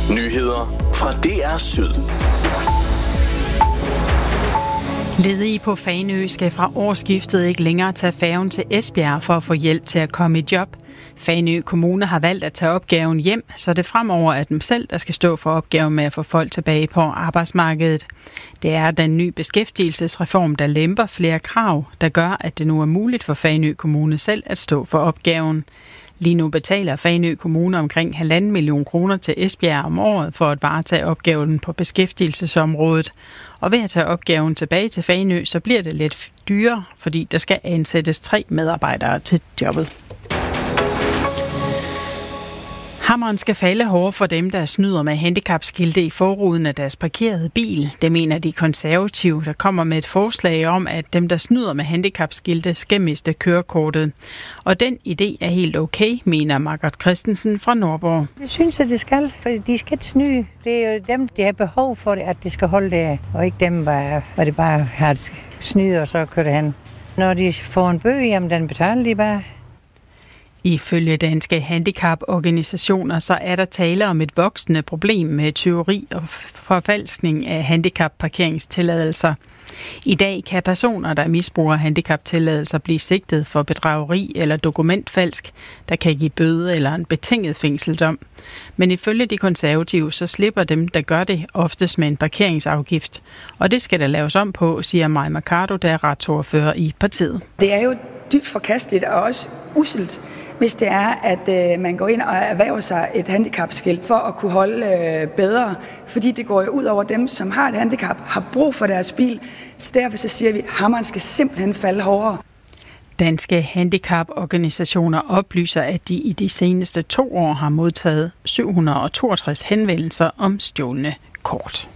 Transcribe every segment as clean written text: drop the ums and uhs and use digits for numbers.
Nyheder fra DR Syd. Ledige på Fanø skal fra årsskiftet ikke længere tage færgen til Esbjerg for at få hjælp til at komme i job. Fanø Kommune har valgt at tage opgaven hjem, så det fremover er dem selv, der skal stå for opgaven med at få folk tilbage på arbejdsmarkedet. Det er den nye beskæftigelsesreform, der lemper flere krav, der gør, at det nu er muligt for Fanø Kommune selv at stå for opgaven. Lige nu betaler Fanø Kommune omkring 1,5 million kroner til Esbjerg om året for at varetage opgaven på beskæftigelsesområdet. Og ved at tage opgaven tilbage til Fanø, så bliver det lidt dyrere, fordi der skal ansættes 3 medarbejdere til jobbet. Hammeren skal falde hårdere for dem, der snyder med handicapskilte i forruden af deres parkerede bil. Det mener de konservative, der kommer med et forslag om, at dem, der snyder med handicapskilte, skal miste kørekortet. Og den idé er helt okay, mener Margot Christensen fra Nordborg. Jeg synes, at det skal, for de skal ikke snyde. Det er jo dem, der har behov for det, at det skal holde der, og ikke dem, hvor det bare har et snyde, og så kører det hen. Når de får en bøde, jamen den betaler de bare. Ifølge danske handicaporganisationer så er der tale om et voksende problem med tyveri og forfalskning af handicapparkeringstilladelser. I dag kan personer, der misbruger handicaptilladelser, blive sigtet for bedrageri eller dokumentfalsk, der kan give bøde eller en betinget fængseldom. Men ifølge de konservative, så slipper dem, der gør det, oftest med en parkeringsafgift. Og det skal der laves om på, siger Maja Mercado, der er retsordfører i partiet. Det er jo dybt forkasteligt og også uselt, hvis det er, at man går ind og erhverver sig et handicapskilt for at kunne holde bedre, fordi det går jo ud over dem, som har et handicap, har brug for deres bil. Så derfor så siger vi, at hammeren skal simpelthen falde hårdere. Danske handicaporganisationer oplyser, at de i de seneste 2 år har modtaget 762 henvendelser om stjålne kort.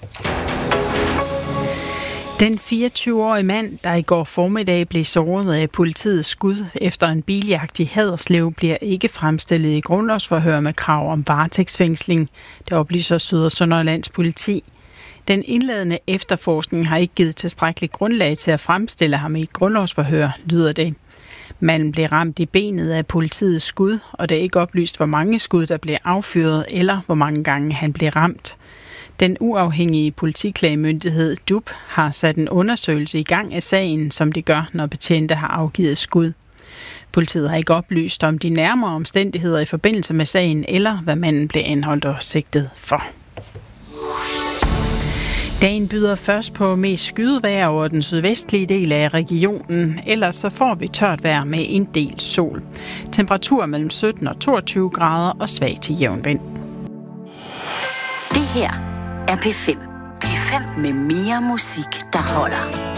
Den 24-årige mand, der i går formiddag blev såret af politiets skud efter en biljagt i Haderslev, bliver ikke fremstillet i grundlovsforhør med krav om varetægtsfængsling. Det oplyser Syd- og Sønderjyllands politi. Den indledende efterforskning har ikke givet tilstrækkeligt grundlag til at fremstille ham i et grundlovsforhør, lyder det. Manden blev ramt i benet af politiets skud, og det er ikke oplyst, hvor mange skud, der blev affyret, eller hvor mange gange han blev ramt. Den uafhængige politiklagemyndighed DUP har sat en undersøgelse i gang af sagen, som de gør, når betjente har afgivet skud. Politiet har ikke oplyst om de nærmere omstændigheder i forbindelse med sagen, eller hvad manden blev anholdt og sigtet for. Dagen byder først på mest skydevejr over den sydvestlige del af regionen, ellers så får vi tørt vejr med en del sol. Temperatur mellem 17 og 22 grader og svag til jævn vind. Det her er P5. P5 med mere musik, der holder.